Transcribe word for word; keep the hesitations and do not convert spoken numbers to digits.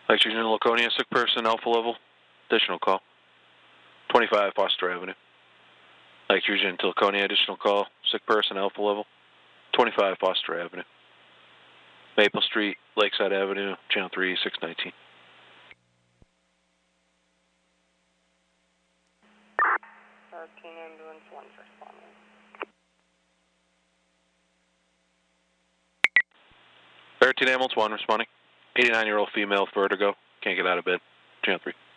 Electric in Laconia, sick person, alpha level. Additional call. twenty-five Foster Avenue. Electric in Laconia, additional call. Sick person, alpha level. twenty-five Foster Avenue. Maple Street, Lakeside Avenue, channel three, six nineteen. Hurricane Ambulance one responding. Hurricane Ambulance one responding. eighty-nine-year-old female with vertigo. Can't get out of bed. Channel three.